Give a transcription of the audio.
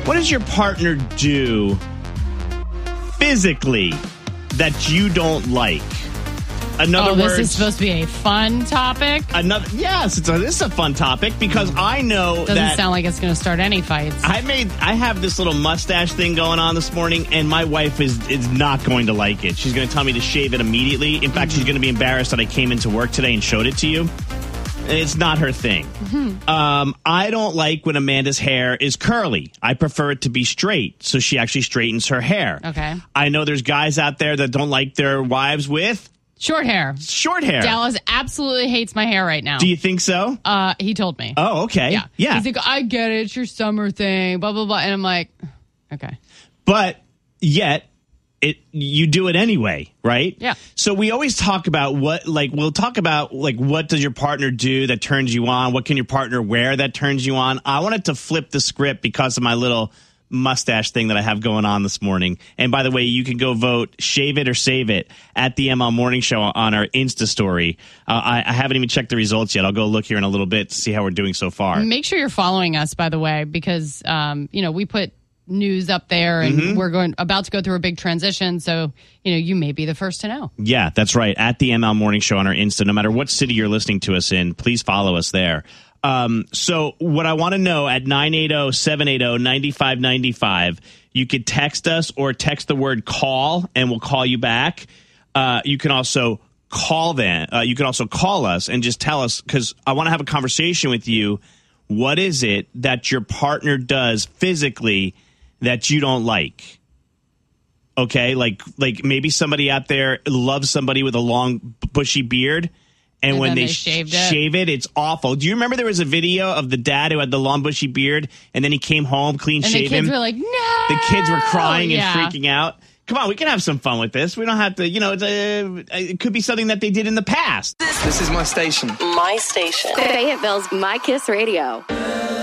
What does your partner do physically that you don't like? In other words, this is supposed to be a fun topic. This is a fun topic because I know doesn't sound like it's going to start any fights. I have this little mustache thing going on this morning, and my wife is not going to like it. She's going to tell me to shave it immediately. In fact, she's going to be embarrassed that I came into work today and showed it to you. It's not her thing. I don't like when Amanda's hair is curly. I prefer it to be straight, so she actually straightens her hair. Okay. I know there's guys out there that don't like their wives with short hair. Short hair. Dallas absolutely hates my hair right now. Do you think so? He told me. Oh, okay. Yeah. He's like, I get it. It's your summer thing, blah, blah, blah. And I'm like, okay. But yet, you do it anyway, right? Yeah. So we always talk about what does your partner do that turns you on? What can your partner wear that turns you on? I wanted to flip the script because of my little mustache thing that I have going on this morning. And by the way, you can go vote Shave It or Save It at the ML Morning Show on our Insta story. I haven't even checked the results yet. I'll go look here in a little bit to see how we're doing so far. Make sure you're following us, by the way, because we put news up there and we're about to go through a big transition, so you may be the first to know. Yeah, that's right. At the ML Morning Show on our Insta, no matter what city you're listening to us in, please follow us there. So what I want to know at 980-780-9595, you could text us or text the word call and we'll call you back. You can also call us and just tell us, because I want to have a conversation with you. What is it that your partner does physically that you don't like? Okay, like maybe somebody out there loves somebody with a long bushy beard. And when they shave it, it's awful. Do you remember there was a video of the dad who had the long bushy beard, and then he came home clean shaven? And the kids were like, no! The kids were crying and freaking out. Come on, we can have some fun with this. We don't have to, it could be something that they did in the past. This is my station. My station. Fayetteville's My Kiss Radio.